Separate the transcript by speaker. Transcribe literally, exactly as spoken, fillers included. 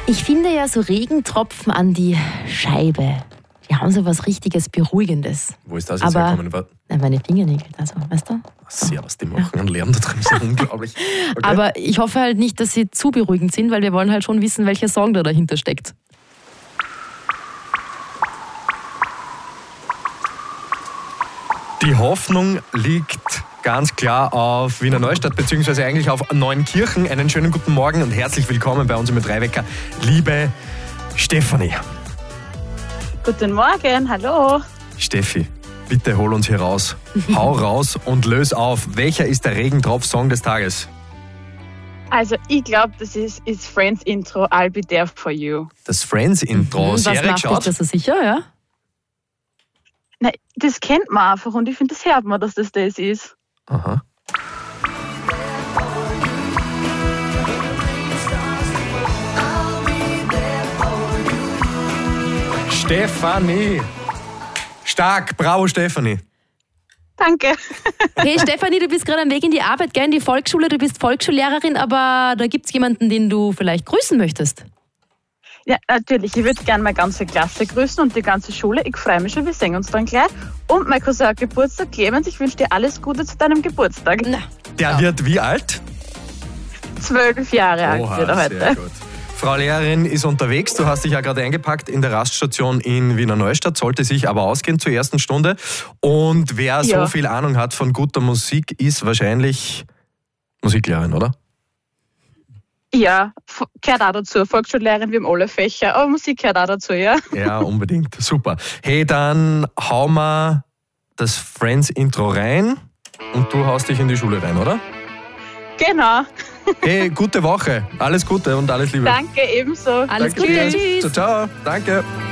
Speaker 1: Ich finde ja so Regentropfen an die Scheibe, die haben so was richtiges Beruhigendes.
Speaker 2: Wo ist das jetzt
Speaker 1: Aber,
Speaker 2: hergekommen?
Speaker 1: nein, meine Fingernägel, also, weißt du?
Speaker 2: Sehr, was die machen an Lärm da drin, ist unglaublich. Okay.
Speaker 1: Aber ich hoffe halt nicht, dass sie zu beruhigend sind, weil wir wollen halt schon wissen, welcher Song da dahinter steckt.
Speaker 2: Die Hoffnung liegt ganz klar auf Wiener Neustadt, beziehungsweise eigentlich auf Neunkirchen. Einen schönen guten Morgen und herzlich willkommen bei uns im drei Wecker, liebe Stefanie.
Speaker 3: Guten Morgen, hallo.
Speaker 2: Steffi, bitte hol uns hier raus. Hau raus und löse auf. Welcher ist der Regentropf-Song des Tages?
Speaker 3: Also ich glaube, das ist, ist Friends Intro, I'll Be There For You.
Speaker 2: Das Friends-Intro.
Speaker 1: Mhm,
Speaker 2: Serie
Speaker 1: was macht
Speaker 2: geschaut?
Speaker 1: dich das so sicher, ja?
Speaker 3: Nein, das kennt man einfach und ich finde, das hört man, dass das das ist.
Speaker 2: Aha. Stefanie. Stark, bravo Stefanie.
Speaker 3: Danke.
Speaker 1: Hey Stefanie, du bist gerade am Weg in die Arbeit, gell, in die Volksschule, du bist Volksschullehrerin, aber da gibt es jemanden, den du vielleicht grüßen möchtest.
Speaker 3: Ja, natürlich. Ich würde gerne meine ganze Klasse grüßen und die ganze Schule. Ich freue mich schon, wir sehen uns dann gleich. Und mein Cousin hat Geburtstag. Clemens, ich wünsche dir alles Gute zu deinem Geburtstag.
Speaker 1: Na,
Speaker 2: Der
Speaker 1: ja.
Speaker 2: wird wie alt?
Speaker 3: Zwölf Jahre alt
Speaker 2: Oha,
Speaker 3: wird er
Speaker 2: sehr
Speaker 3: heute.
Speaker 2: gut. Frau Lehrerin ist unterwegs. Du hast dich ja gerade eingepackt in der Raststation in Wiener Neustadt, sollte sich aber ausgehen zur ersten Stunde. Und wer
Speaker 3: Ja.
Speaker 2: so viel Ahnung hat von guter Musik, ist wahrscheinlich Musiklehrerin, oder?
Speaker 3: Ja, f- gehört auch dazu. Volksschullehrerin, wir haben alle Fächer, aber Musik gehört auch dazu, ja.
Speaker 2: Ja, unbedingt. Super. Hey, dann hauen wir das Friends-Intro rein und du haust dich in die Schule rein, oder?
Speaker 3: Genau.
Speaker 2: Hey, gute Woche. Alles Gute und alles Liebe.
Speaker 3: Danke, ebenso.
Speaker 1: Alles
Speaker 2: Danke
Speaker 1: Gute,
Speaker 2: dir.
Speaker 1: tschüss.
Speaker 2: Ciao, ciao. Danke.